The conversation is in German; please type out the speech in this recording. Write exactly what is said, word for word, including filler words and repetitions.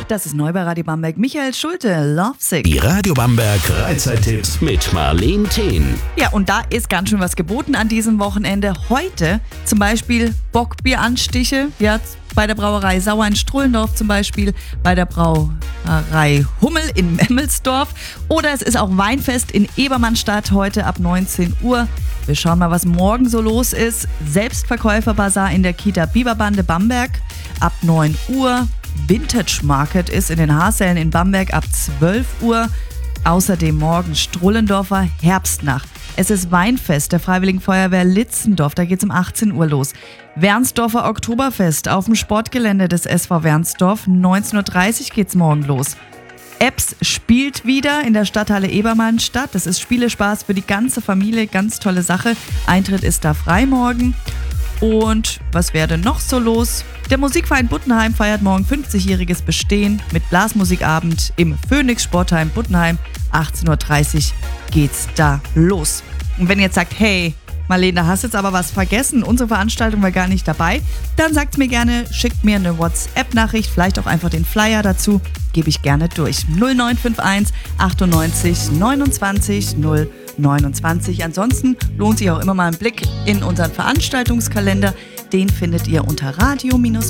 Das ist neu bei Radio Bamberg. Michael Schulte, Lovesick. Die Radio Bamberg Freizeittipps mit Marleen Thien. Ja, und da ist ganz schön was geboten an diesem Wochenende. Heute zum Beispiel Bockbieranstiche, ja, bei der Brauerei Sauer in Strullendorf zum Beispiel, bei der Brauerei Hummel in Memmelsdorf. Oder es ist auch Weinfest in Ebermannstadt heute ab neunzehn Uhr. Wir schauen mal, was morgen so los ist. Selbstverkäuferbazar in der Kita Biberbande Bamberg ab neun Uhr. Vintage Market ist in den Haarsälen in Bamberg ab zwölf Uhr. Außerdem morgen Strullendorfer Herbstnacht. Es ist Weinfest der Freiwilligen Feuerwehr Litzendorf, da geht es um achtzehn Uhr los. Wernsdorfer Oktoberfest auf dem Sportgelände des S V Wernsdorf, neunzehn Uhr dreißig geht es morgen los. Epps spielt wieder in der Stadthalle Ebermannstadt. Das ist Spielespaß für die ganze Familie, ganz tolle Sache. Eintritt ist da frei morgen. Und was wäre denn noch so los? Der Musikverein Buttenheim feiert morgen fünfzigjähriges Bestehen mit Blasmusikabend im Phoenix Sportheim Buttenheim. achtzehn Uhr dreißig geht's da los. Und wenn ihr jetzt sagt, hey, Marleen, da hast du jetzt aber was vergessen, unsere Veranstaltung war gar nicht dabei, dann sagt's mir gerne, schickt mir eine WhatsApp-Nachricht, vielleicht auch einfach den Flyer dazu, gebe ich gerne durch. null neun fünf eins achtundneunzig neunundzwanzig null neunundzwanzig. Ansonsten lohnt sich auch immer mal ein Blick in unseren Veranstaltungskalender. Den findet ihr unter radio Bindestrich